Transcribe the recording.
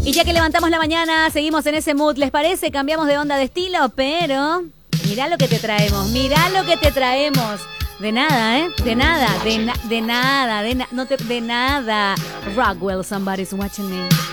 Y ya que levantamos la mañana, seguimos en ese mood. ¿Les parece? Cambiamos de onda, de estilo, pero mirá lo que te traemos, mirá lo que te traemos. De nada, ¿eh? De nada, de nada. Rockwell, somebody's watching me.